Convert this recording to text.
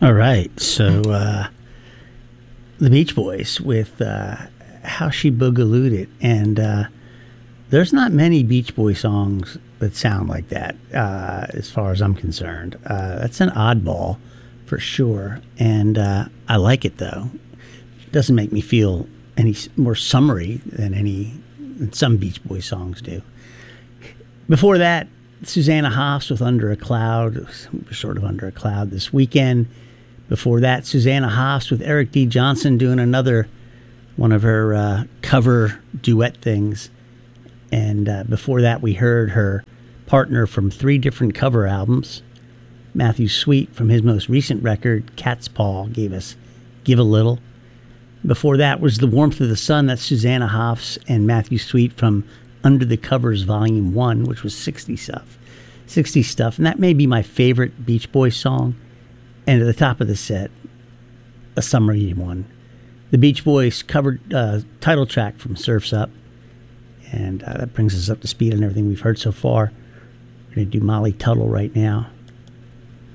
All right, so the Beach Boys with How She Boogalooed It, and there's not many Beach Boy songs that sound like that, as far as I'm concerned. That's an oddball for sure, and I like it though. It doesn't make me feel any more summery than some Beach Boy songs do. Before that, Susanna Hoffs with Under a Cloud. We're sort of under a cloud this weekend. Before that, Susanna Hoffs with Eric D. Johnson doing another one of her cover duet things. And before that, we heard her partner from 3 different cover albums. Matthew Sweet from his most recent record, Cat's Paw, gave us Give a Little. Before that was The Warmth of the Sun. That's Susanna Hoffs and Matthew Sweet from Under the Covers Volume 1, which was 60 stuff. And that may be my favorite Beach Boys song. And at the top of the set, a summery one. The Beach Boys covered title track from Surf's Up. And that brings us up to speed on everything we've heard so far. We're going to do Molly Tuttle right now.